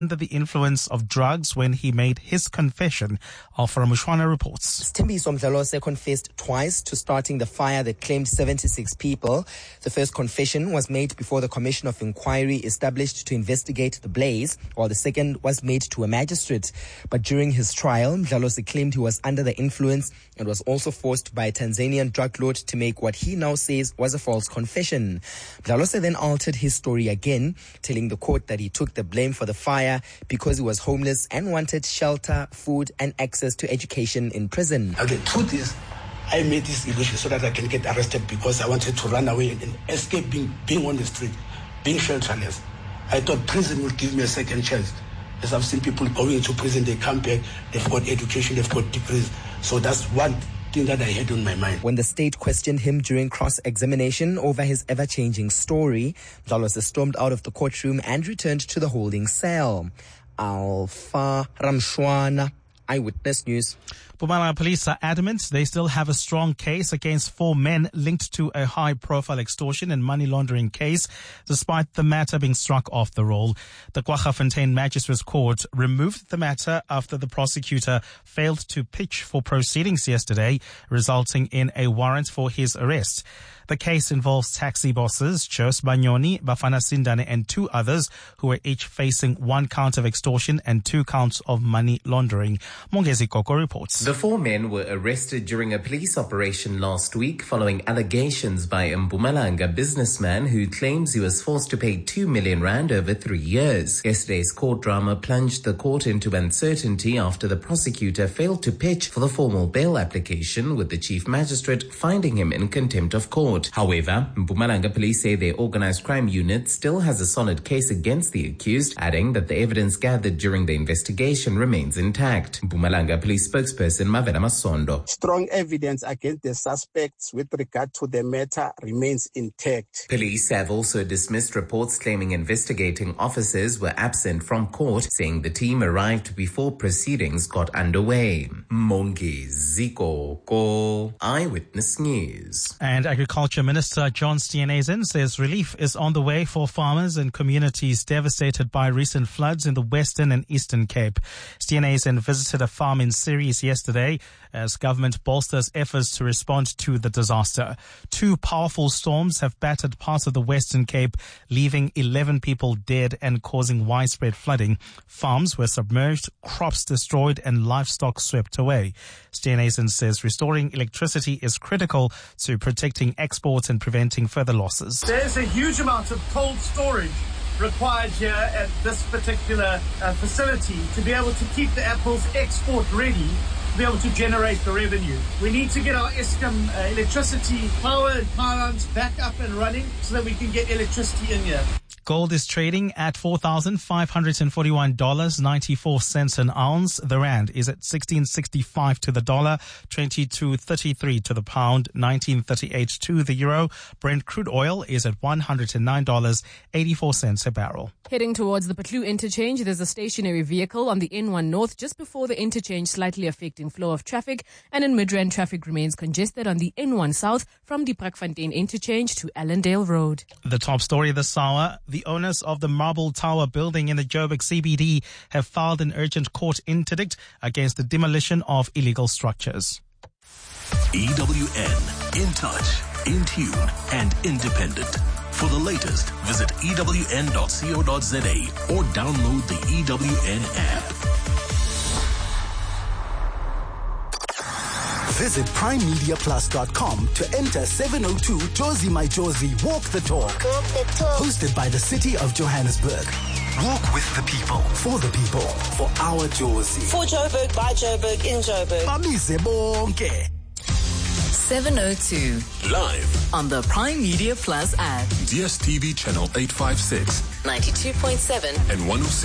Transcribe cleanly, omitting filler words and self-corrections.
under the influence of drugs when he made his confession. Alfred Mushwana reports. Thembiso Mdlalose confessed twice to starting the fire that claimed 76 people. The first confession was made before the Commission of Inquiry established to investigate the blaze, while the second was made to a magistrate. But during his trial, Mdlalose claimed he was under the influence and was also forced by a Tanzanian drug lord to make what he now says was a false confession. Mdlalose then altered his story again, telling the court that he took the blame for the fire because he was homeless and wanted shelter, food, and access to education in prison. Now the truth is, I made this illusion so that I can get arrested because I wanted to run away and escape being on the street, being shelterless. I thought prison would give me a second chance. As I've seen people going into prison, they come back, they've got education, they've got degrees. So that's one thing that I had on my mind. When the state questioned him during cross-examination over his ever-changing story, Mdlalose stormed out of the courtroom and returned to the holding cell. Alpha Ramshwana, Eyewitness News. Mpumalanga police are adamant they still have a strong case against 4 men linked to a high-profile extortion and money laundering case, despite the matter being struck off the roll. The Kwaggafontein Magistrates Court removed the matter after the prosecutor failed to pitch for proceedings yesterday, resulting in a warrant for his arrest. The case involves taxi bosses Jos Banyoni, Bafana Sindane, and 2 others who were each facing 1 count of extortion and 2 counts of money laundering. Mongezi Koko reports. The 4 men were arrested during a police operation last week following allegations by a Mpumalanga businessman who claims he was forced to pay 2 million rand over 3 years. Yesterday's court drama plunged the court into uncertainty after the prosecutor failed to pitch for the formal bail application, with the chief magistrate finding him in contempt of court. However, Mpumalanga police say their organized crime unit still has a solid case against the accused, adding that the evidence gathered during the investigation remains intact. Mpumalanga police spokesperson Mavela Masondo. Strong evidence against the suspects with regard to the matter remains intact. Police have also dismissed reports claiming investigating officers were absent from court, saying the team arrived before proceedings got underway. Mongezi Koko, Eyewitness News. And Agriculture Minister John Steenhuisen says relief is on the way for farmers and communities devastated by recent floods in the Western and Eastern Cape. Steenhuisen visited a farm in Ceres yesterday as government bolsters efforts to respond to the disaster. 2 powerful storms have battered parts of the Western Cape, leaving 11 people dead and causing widespread flooding. Farms were submerged, crops destroyed, and livestock swept away. Steenhuisen says restoring electricity is critical to protecting exports and preventing further losses. There's a huge amount of cold storage required here at this particular facility to be able to keep the apples export ready, to be able to generate the revenue. We need to get our Eskom electricity power and pylons back up and running so that we can get electricity in here. Gold is trading at $4,541.94 an ounce. The rand is at 16.65 to the dollar, 22.33 to the pound, 19.38 to the euro. Brent crude oil is at $109.84 a barrel. Heading towards the Patlu interchange, there's a stationary vehicle on the N1 North just before the interchange, slightly affecting flow of traffic. And in Midrand, traffic remains congested on the N1 South from the Brakfontein interchange to Allendale Road. The top story this hour: the owners of the Marble Tower building in the Joburg CBD have filed an urgent court interdict against the demolition of illegal structures. EWN, in touch, in tune, and independent. For the latest, visit ewn.co.za or download the EWN app. Visit primemediaplus.com to enter 702 Jozi My Jozi Walk the Talk. Hosted by the City of Johannesburg. Walk with the people, for the people, for our Jozi. For Joburg, by Joburg, in Joburg. Bamise bonke. 702. Live on the Prime Media Plus app. DSTV channel 856. 92.7 and 106.